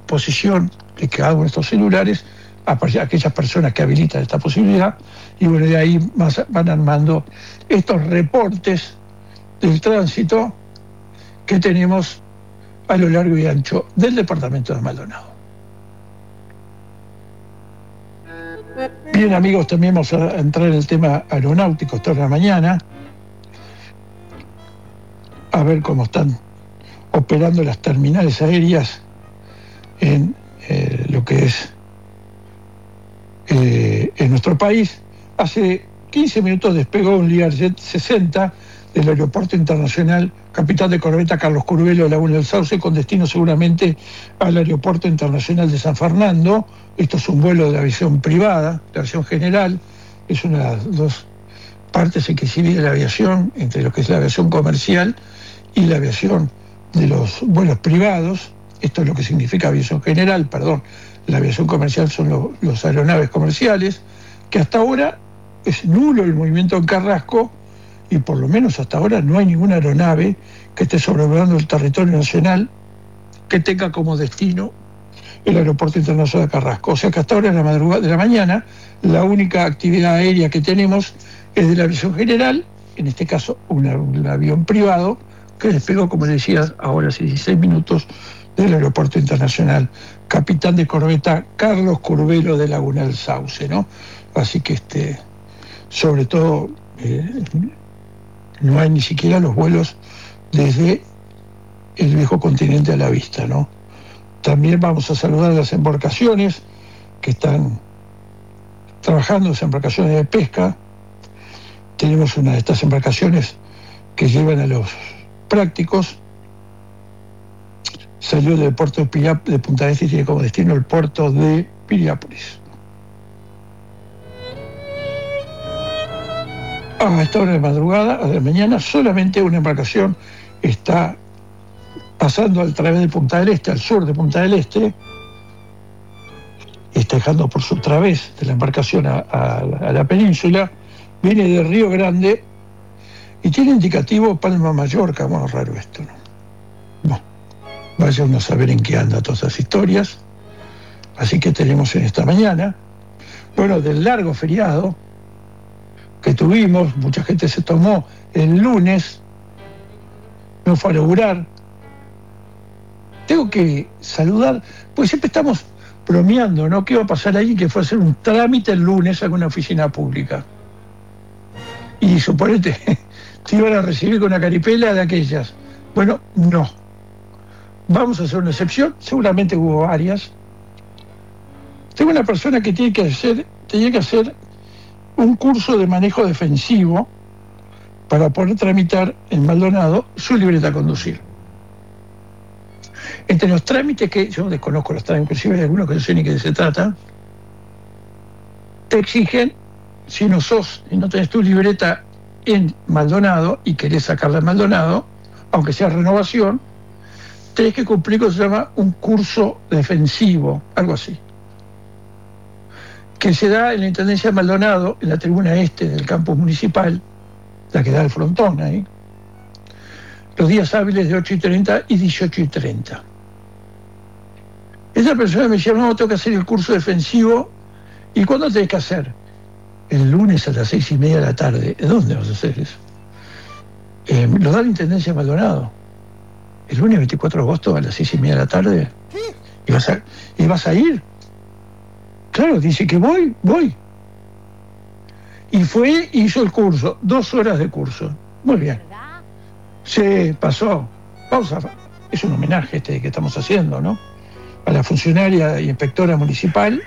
posición de cada uno de estos celulares a aquellas personas que habilitan esta posibilidad, y bueno, de ahí van armando estos reportes del tránsito que tenemos a lo largo y ancho del departamento de Maldonado. Bien, amigos, también vamos a entrar en el tema aeronáutico esta hora de la mañana, a ver cómo están operando las terminales aéreas en lo que es en nuestro país. Hace 15 minutos despegó un Learjet 60 del Aeropuerto Internacional Capitán de Corbeta Carlos Curvelo de Laguna del Sauce, con destino seguramente al Aeropuerto Internacional de San Fernando. Esto es un vuelo de aviación privada, de aviación general. Es una de las dos partes en que se divide la aviación, entre lo que es la aviación comercial y la aviación de los vuelos privados. Esto es lo que significa aviación general, perdón. La aviación comercial son los aeronaves comerciales, que hasta ahora es nulo el movimiento en Carrasco, y por lo menos hasta ahora no hay ninguna aeronave que esté sobrevolando el territorio nacional que tenga como destino el Aeropuerto Internacional de Carrasco. O sea que hasta ahora, en la madrugada de la mañana, la única actividad aérea que tenemos es de la aviación general, en este caso un avión privado, que despegó, como decía, ahora hace 16 minutos, del Aeropuerto Internacional Capitán de Corbeta Carlos Curvelo de Laguna del Sauce, ¿no? Así que sobre todo no hay ni siquiera los vuelos desde el viejo continente a la vista, ¿no? También vamos a saludar a las embarcaciones que están trabajando, las embarcaciones de pesca. Tenemos una de estas embarcaciones que llevan a los prácticos. Salió del puerto de Punta del Este y tiene como destino el puerto de Piriápolis. A esta hora de madrugada, a la mañana, solamente una embarcación está pasando a través de Punta del Este, al sur de Punta del Este, está dejando por su través de la embarcación a la península, viene de Río Grande y tiene indicativo Palma Mallorca. Bueno, raro esto, ¿no? Bueno, vaya uno a saber en qué anda todas esas historias. Así que tenemos en esta mañana, bueno, del largo feriado que tuvimos, mucha gente se tomó el lunes, no fue a laburar. Tengo que saludar, pues siempre estamos bromeando, ¿no? ¿Qué iba a pasar ahí? Que fue a hacer un trámite el lunes a una oficina pública. Y suponete, te iban a recibir con una caripela de aquellas. Bueno, no. Vamos a hacer una excepción, seguramente hubo varias. Tengo una persona que tenía que hacer un curso de manejo defensivo para poder tramitar en Maldonado su libreta a conducir. Entre los trámites que yo desconozco, los trámites, inclusive hay algunos que no sé ni qué se trata, te exigen, si no tenés tu libreta en Maldonado y querés sacarla en Maldonado, aunque sea renovación, tenés que cumplir con lo que se llama un curso defensivo, algo así, que se da en la Intendencia de Maldonado, en la tribuna este del campus municipal, la que da el frontón ahí, los días hábiles de 8:30 y 18:30. Esa persona me decía, no, tengo que hacer el curso defensivo. ¿Y cuándo tenés que hacer? El lunes a las 6:30 de la tarde. ¿Dónde vas a hacer eso? Lo da la Intendencia de Maldonado. El lunes 24 de agosto a las 6:30 de la tarde. ¿Y vas a ir? Claro, dice que voy. Y fue, hizo el curso, 2 horas de curso. Muy bien. Se pasó. Es un homenaje que estamos haciendo, ¿no? A la funcionaria y inspectora municipal.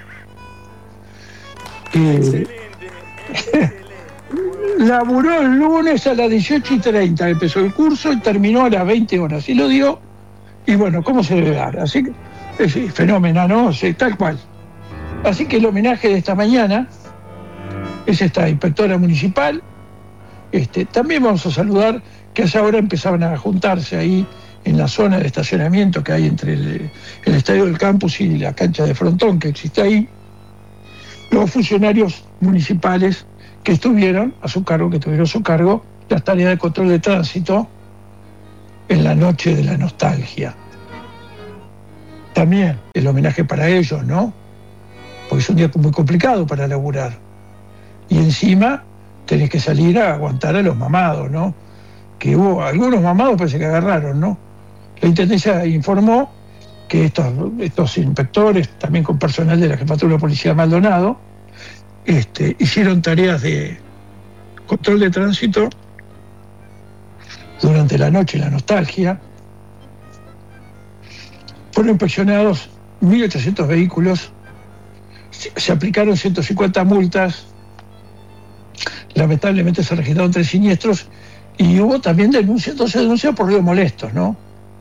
Laburó el lunes a las 18:30, empezó el curso y terminó a las 20 horas. Y lo dio, y bueno, ¿cómo se debe dar? Así que, sí, fenómeno, ¿no? Sí, tal cual. Así que el homenaje de esta mañana es esta inspectora municipal. También vamos a saludar que a esa hora empezaban a juntarse ahí en la zona de estacionamiento que hay entre el estadio del campus y la cancha de frontón que existe ahí, los funcionarios municipales que tuvieron a su cargo las tareas de control de tránsito en la noche de la nostalgia. También el homenaje para ellos, ¿no? Porque es un día muy complicado para laburar. Y encima tenés que salir a aguantar a los mamados, ¿no? Que hubo algunos mamados, parece que agarraron, ¿no? La Intendencia informó que estos inspectores, también con personal de la Jefatura de Policía Maldonado, hicieron tareas de control de tránsito durante la noche, la nostalgia. Fueron inspeccionados 1.800 vehículos, se aplicaron 150 multas, lamentablemente se registraron 3 siniestros y hubo también 12 denuncias por ruidos molestos, ¿no?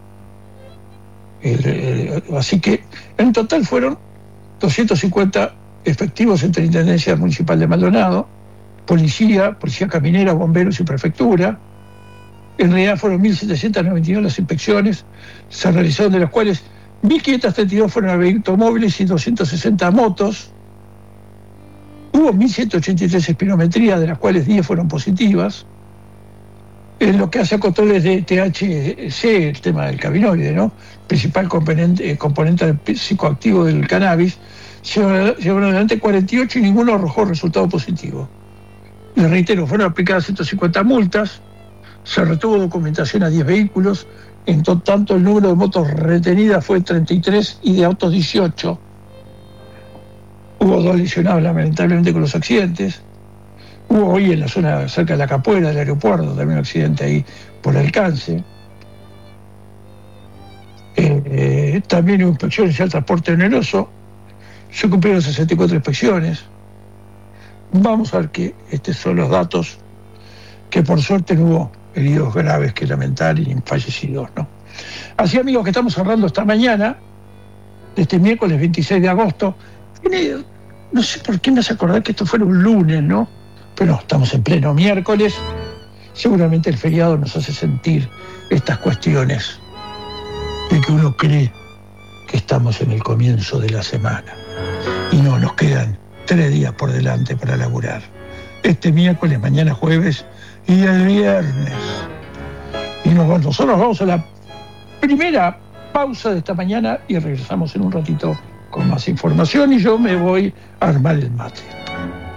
Así que en total fueron 250 efectivos entre la Intendencia Municipal de Maldonado, policía caminera, bomberos y prefectura. En realidad fueron 1.792 las inspecciones, se realizaron, de las cuales 1.532 fueron a automóviles y 260 motos. Hubo 1.183 espirometrías, de las cuales 10 fueron positivas. En lo que hace a controles de THC, el tema del cannabinoide, ¿no? Principal componente psicoactivo del cannabis, llevaron adelante 48 y ninguno arrojó resultado positivo. Les reitero, fueron aplicadas 150 multas, se retuvo documentación a 10 vehículos, en tanto el número de motos retenidas fue 33 y de autos 18. Hubo 2 lesionados lamentablemente con los accidentes. Hubo hoy en la zona cerca de la Capuera del aeropuerto también un accidente ahí por alcance. También hubo inspecciones al transporte oneroso. Se cumplieron 64 inspecciones. Vamos a ver que estos son los datos, que por suerte no hubo heridos graves que lamentar y fallecidos, ¿no? Así, amigos, que estamos cerrando esta mañana de este miércoles 26 de agosto. No sé por qué me hace acordar que esto fuera un lunes, ¿no? Pero estamos en pleno miércoles. Seguramente el feriado nos hace sentir estas cuestiones de que uno cree que estamos en el comienzo de la semana y no, nos quedan 3 días por delante para laburar. Este miércoles, mañana jueves y el viernes. Y nosotros vamos a la primera pausa de esta mañana y regresamos en un ratito con más información y yo me voy a armar el mate.